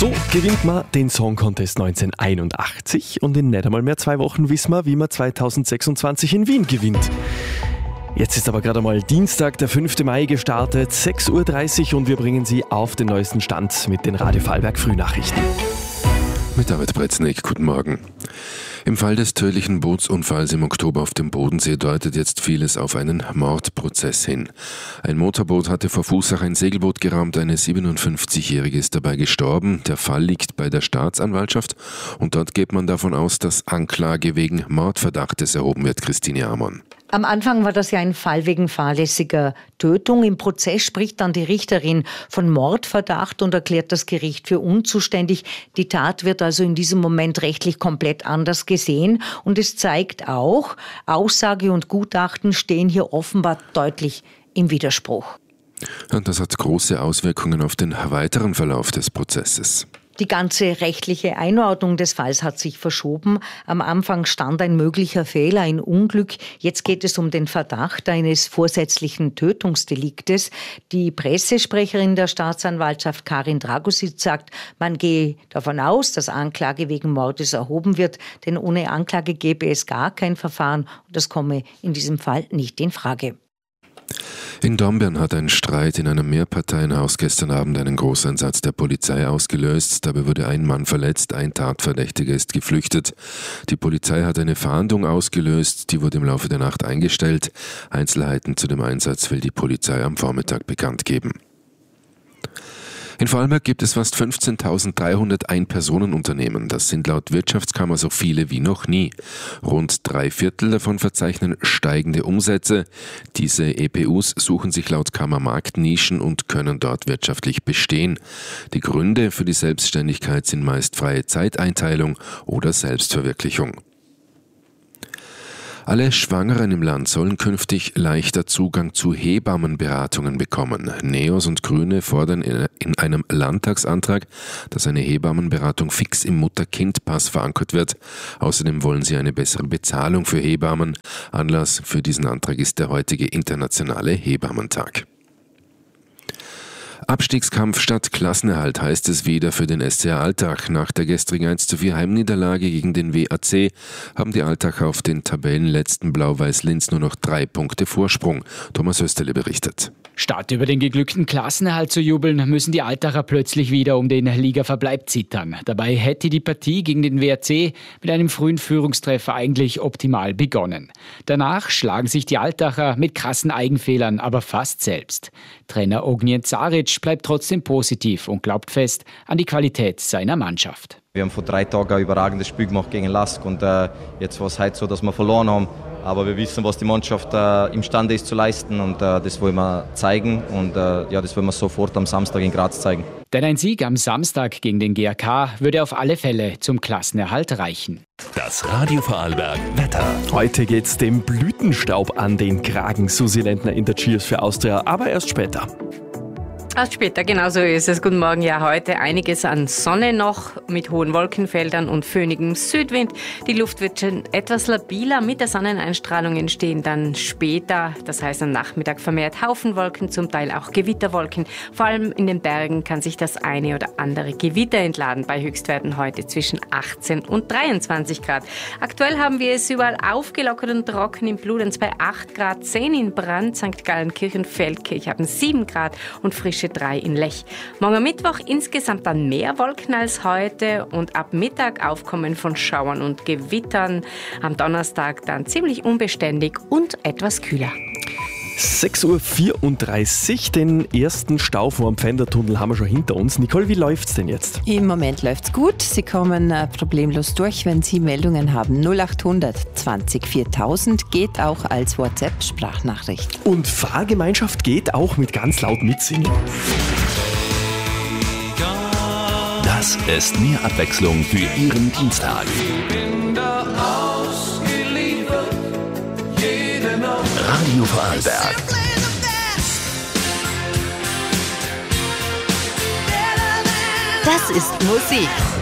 So gewinnt man den Song Contest 1981 und in nicht einmal mehr 2 Wochen wissen wir, wie man 2026 in Wien gewinnt. Jetzt ist aber gerade mal Dienstag, der 5. Mai gestartet, 6.30 Uhr und wir bringen Sie auf den neuesten Stand mit den Radio Vorarlberg Frühnachrichten. Mit David Bretznik, guten Morgen. Im Fall des tödlichen Bootsunfalls im Oktober auf dem Bodensee deutet jetzt vieles auf einen Mordprozess hin. Ein Motorboot hatte vor Fußach ein Segelboot gerammt, eine 57-Jährige ist dabei gestorben. Der Fall liegt bei der Staatsanwaltschaft und dort geht man davon aus, dass Anklage wegen Mordverdachtes erhoben wird. Christine Ammann. Am Anfang war das ja ein Fall wegen fahrlässiger Tötung. Im Prozess spricht dann die Richterin von Mordverdacht und erklärt das Gericht für unzuständig. Die Tat wird also in diesem Moment rechtlich komplett anders gesehen. Und es zeigt auch, Aussage und Gutachten stehen hier offenbar deutlich im Widerspruch. Und das hat große Auswirkungen auf den weiteren Verlauf des Prozesses. Die ganze rechtliche Einordnung des Falls hat sich verschoben. Am Anfang stand ein möglicher Fehler, ein Unglück. Jetzt geht es um den Verdacht eines vorsätzlichen Tötungsdeliktes. Die Pressesprecherin der Staatsanwaltschaft Karin Dragosic sagt, man gehe davon aus, dass Anklage wegen Mordes erhoben wird, denn ohne Anklage gäbe es gar kein Verfahren und das komme in diesem Fall nicht in Frage. In Dornbirn hat ein Streit in einem Mehrparteienhaus gestern Abend einen Großeinsatz der Polizei ausgelöst. Dabei wurde ein Mann verletzt, ein Tatverdächtiger ist geflüchtet. Die Polizei hat eine Fahndung ausgelöst, die wurde im Laufe der Nacht eingestellt. Einzelheiten zu dem Einsatz will die Polizei am Vormittag bekannt geben. In Vorarlberg gibt es fast 15.300 Ein-Personen-Unternehmen. Das sind laut Wirtschaftskammer so viele wie noch nie. Rund 3/4 davon verzeichnen steigende Umsätze. Diese EPUs suchen sich laut Kammer Marktnischen und können dort wirtschaftlich bestehen. Die Gründe für die Selbstständigkeit sind meist freie Zeiteinteilung oder Selbstverwirklichung. Alle Schwangeren im Land sollen künftig leichter Zugang zu Hebammenberatungen bekommen. NEOS und Grüne fordern in einem Landtagsantrag, dass eine Hebammenberatung fix im Mutter-Kind-Pass verankert wird. Außerdem wollen sie eine bessere Bezahlung für Hebammen. Anlass für diesen Antrag ist der heutige internationale Hebammentag. Abstiegskampf statt Klassenerhalt heißt es wieder für den SCR Altach. Nach der gestrigen 1:4 Heimniederlage gegen den WAC haben die Altacher auf den Tabellenletzten Blau-Weiß-Linz nur noch 3 Punkte Vorsprung. Thomas Österle berichtet. Statt über den geglückten Klassenerhalt zu jubeln, müssen die Altacher plötzlich wieder um den Ligaverbleib zittern. Dabei hätte die Partie gegen den WAC mit einem frühen Führungstreffer eigentlich optimal begonnen. Danach schlagen sich die Altacher mit krassen Eigenfehlern aber fast selbst. Trainer Ognjen Zaric bleibt trotzdem positiv und glaubt fest an die Qualität seiner Mannschaft. Wir haben vor 3 Tagen ein überragendes Spiel gemacht gegen Lask und jetzt war es heute so, dass wir verloren haben. Aber wir wissen, was die Mannschaft imstande ist zu leisten und das wollen wir zeigen und das wollen wir sofort am Samstag in Graz zeigen. Denn ein Sieg am Samstag gegen den GAK würde auf alle Fälle zum Klassenerhalt reichen. Das Radio Vorarlberg Wetter. Heute geht's dem Blütenstaub an den Kragen. Susi Lentner in der Cheers für Austria, aber erst später. Erst später, genau so ist es. Guten Morgen. Ja, heute einiges an Sonne noch mit hohen Wolkenfeldern und föhnigem Südwind. Die Luft wird schon etwas labiler. Mit der Sonneneinstrahlung entstehen dann später, das heißt am Nachmittag, vermehrt Haufenwolken, zum Teil auch Gewitterwolken. Vor allem in den Bergen kann sich das eine oder andere Gewitter entladen. Bei Höchstwerten heute zwischen 18 und 23 Grad. Aktuell haben wir es überall aufgelockert und trocken in Bludenz bei 8 Grad, 10 in Brand, St. Gallen-Kirchen, Feldkirch haben 7 Grad und frische 3 in Lech. Morgen Mittwoch insgesamt dann mehr Wolken als heute und ab Mittag Aufkommen von Schauern und Gewittern. Am Donnerstag dann ziemlich unbeständig und etwas kühler. 6.34 Uhr, den ersten Stau vor dem Pfändertunnel haben wir schon hinter uns. Nicole, wie läuft's denn jetzt? Im Moment läuft's gut. Sie kommen problemlos durch, wenn Sie Meldungen haben. 0800 20 4000 geht auch als WhatsApp-Sprachnachricht. Und Fahrgemeinschaft geht auch mit ganz laut mitsingen. Das ist mehr Abwechslung für Ihren Dienstag. Radio Vorarlberg. Das ist Musik.